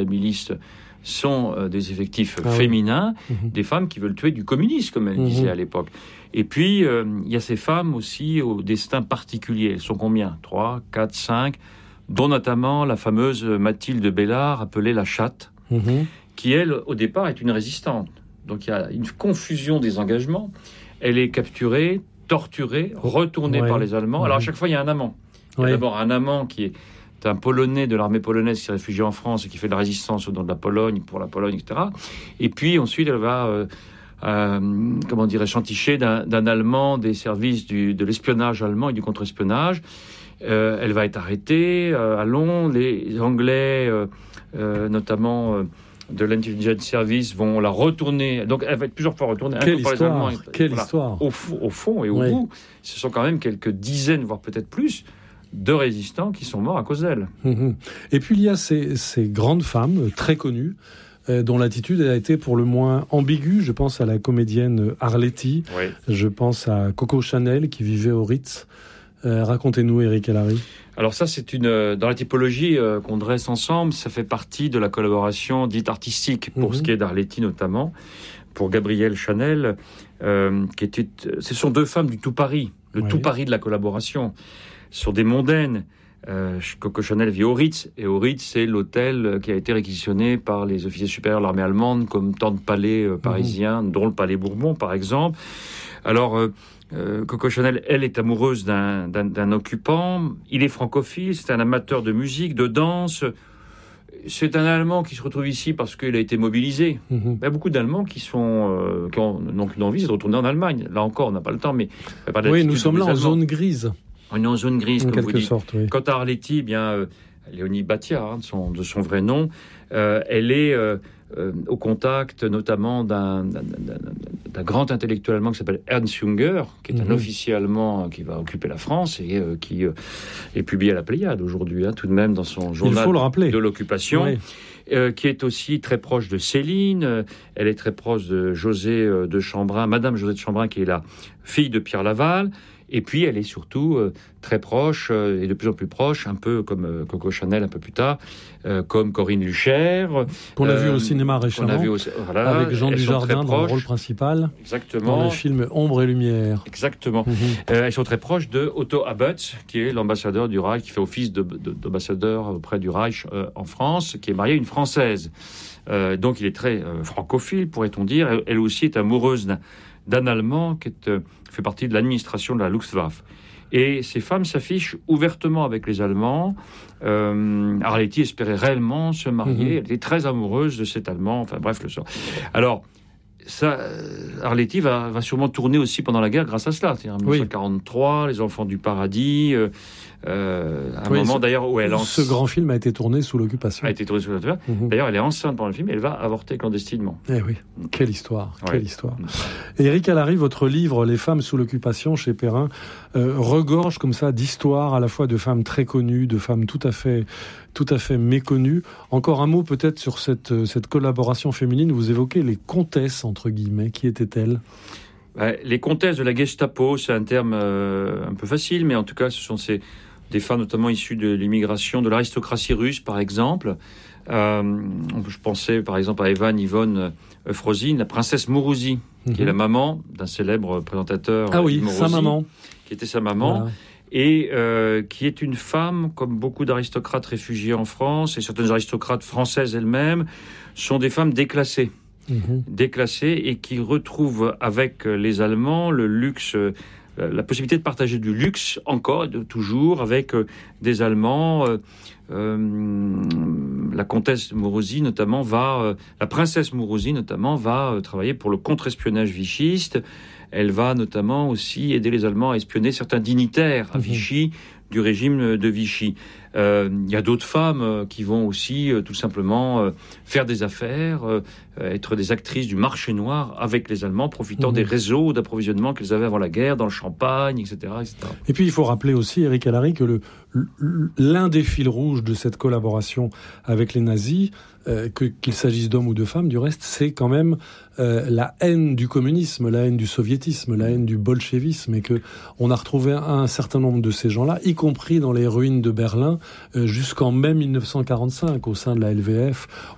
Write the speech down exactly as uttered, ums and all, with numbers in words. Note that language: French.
milices sont euh, des effectifs ah, féminins, oui. mmh. des femmes qui veulent tuer du communisme, comme elle mmh. disait à l'époque. Et puis, euh, il y a ces femmes aussi au destin particulier. Elles sont combien ? Trois, quatre, cinq, dont notamment la fameuse Mathilde Bellart, appelée la chatte, mmh. qui, elle, au départ, est une résistante. Donc, il y a une confusion des engagements. Elle est capturée, torturée, retournée ouais. par les Allemands. Mmh. Alors, à chaque fois, il y a un amant. Il y a ouais. d'abord un amant qui est un Polonais de l'armée polonaise qui s'est réfugié en France et qui fait de la résistance au nom de la Pologne, pour la Pologne, et cetera. Et puis, ensuite, elle va... Euh, Euh, comment dirais-je, chantiché d'un, d'un Allemand des services du, de l'espionnage allemand et du contre-espionnage. Euh, elle va être arrêtée euh, à Londres. Les Anglais, euh, euh, notamment euh, de l'Intelligence Service, vont la retourner. Donc, elle va être plusieurs fois retournée. Quelle histoire, par les Allemands, quelle voilà, histoire. Au, au fond et au oui. bout, ce sont quand même quelques dizaines, voire peut-être plus, de résistants qui sont morts à cause d'elle. Mmh. Et puis, il y a ces, ces grandes femmes très connues, dont l'attitude a été pour le moins ambiguë. Je pense à la comédienne Arletty, oui. je pense à Coco Chanel qui vivait au Ritz. Euh, racontez-nous, Éric Allary. Alors ça, c'est une dans la typologie euh, qu'on dresse ensemble, ça fait partie de la collaboration dite artistique, pour mmh. ce qui est d'Arletty notamment, pour Gabrielle Chanel, euh, qui était, ce sont deux femmes du tout Paris, le oui. tout Paris de la collaboration. Ce sont des mondaines. Euh, Coco Chanel vit au Ritz, et au Ritz, c'est l'hôtel qui a été réquisitionné par les officiers supérieurs de l'armée allemande, comme tant de palais euh, parisiens, mmh. dont le palais Bourbon, par exemple. Alors, euh, euh, Coco Chanel, elle, est amoureuse d'un, d'un, d'un occupant. Il est francophile, c'est un amateur de musique, de danse. C'est un Allemand qui se retrouve ici parce qu'il a été mobilisé. Mmh. Il y a beaucoup d'Allemands qui, sont, euh, qui ont donc une envie de retourner en Allemagne. Là encore, on n'a pas le temps, mais... Oui, nous sommes là en zone grise. On est en zone grise, en comme vous dites. Sorte, oui. Quant à Arletty, eh bien, euh, Léonie Batia, hein, de, son, de son vrai nom, euh, elle est euh, euh, au contact notamment d'un, d'un, d'un, d'un grand intellectuel allemand qui s'appelle Ernst Junger, qui est mm-hmm. un officier allemand qui va occuper la France et euh, qui euh, est publié à la Pléiade aujourd'hui, hein, tout de même dans son journal de l'occupation. Oui. Euh, qui est aussi très proche de Céline, euh, elle est très proche de José euh, de Chambrin, Madame José de Chambrin, qui est la fille de Pierre Laval. Et puis, elle est surtout euh, très proche, euh, et de plus en plus proche, un peu comme euh, Coco Chanel un peu plus tard, euh, comme Corinne Lucher. Qu'on a euh, vu au cinéma récemment, a vu au, voilà, avec Jean Dujardin dans le rôle principal. Exactement. Dans le film Ombre et Lumière. Exactement. Mm-hmm. Euh, elles sont très proches de Otto Abetz, qui est l'ambassadeur du Reich, qui fait office de, de, d'ambassadeur auprès du Reich euh, en France, qui est marié à une Française. Euh, donc, il est très euh, francophile, pourrait-on dire. Elle, elle aussi est amoureuse d'un, d'un Allemand qui est... Euh, fait partie de l'administration de la Luftwaffe. Et ces femmes s'affichent ouvertement avec les Allemands. Euh, Arletty espérait réellement se marier. Mmh. Elle était très amoureuse de cet Allemand. Enfin bref, le sort. Alors, ça, Arletty va, va sûrement tourner aussi pendant la guerre grâce à cela. C'est-à-dire en oui. dix-neuf cent quarante-trois, Les Enfants du Paradis... Euh, Euh, à un oui, moment ce, d'ailleurs où elle en... ce grand film a été tourné sous l'occupation. A été tourné sous l'occupation. Mmh. D'ailleurs, elle est enceinte pendant le film et elle va avorter clandestinement. Eh oui, quelle histoire, ouais. quelle histoire. Et Éric Allary, votre livre Les femmes sous l'occupation chez Perrin euh, regorge comme ça d'histoires à la fois de femmes très connues, de femmes tout à fait, tout à fait méconnues. Encore un mot peut-être sur cette cette collaboration féminine. Vous évoquez les comtesses entre guillemets. Qui étaient-elles ? Les comtesses de la Gestapo, c'est un terme euh, un peu facile, mais en tout cas, ce sont ces des femmes notamment issues de l'immigration, de l'aristocratie russe, par exemple. Euh, je pensais, par exemple, à Evan Yvonne Eufrosine, la princesse Mourouzi, mm-hmm. qui est la maman d'un célèbre présentateur. Ah oui, Mourouzi, sa maman. Qui était sa maman. Voilà. Et euh, qui est une femme, comme beaucoup d'aristocrates réfugiés en France, et certaines aristocrates françaises elles-mêmes, sont des femmes déclassées. Mmh. déclassées et qui retrouvent avec les Allemands le luxe, euh, la possibilité de partager du luxe encore, de, toujours avec euh, des Allemands. Euh, euh, la comtesse Mourouzi notamment va, euh, la princesse Mourouzi notamment va euh, travailler pour le contre-espionnage vichiste. Elle va notamment aussi aider les Allemands à espionner certains dignitaires à Vichy, mmh. du régime de Vichy. Il euh, y a d'autres femmes euh, qui vont aussi euh, tout simplement euh, faire des affaires, euh, être des actrices du marché noir avec les Allemands, profitant mmh. des réseaux d'approvisionnement qu'ils avaient avant la guerre, dans le Champagne, et cetera, et cetera. Et puis il faut rappeler aussi, Éric Allary, que le, l'un des fils rouges de cette collaboration avec les nazis, euh, que, qu'il s'agisse d'hommes ou de femmes, du reste, c'est quand même euh, la haine du communisme, la haine du soviétisme, la haine du bolchevisme, et que on a retrouvé un, un certain nombre de ces gens-là, y compris dans les ruines de Berlin, euh, jusqu'en mai dix-neuf cent quarante-cinq, au sein de la L V F,